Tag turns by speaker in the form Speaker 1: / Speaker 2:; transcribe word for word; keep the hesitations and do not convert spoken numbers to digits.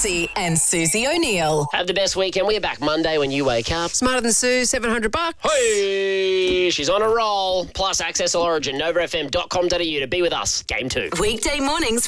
Speaker 1: Massey and Susie O'Neill.
Speaker 2: Have the best weekend. We're back Monday when you wake up.
Speaker 3: Smarter Than Sue, seven hundred bucks.
Speaker 2: Hey, she's on a roll. Plus access Origin, nova f m dot com dot a u to be with us. Game two.
Speaker 1: Weekday mornings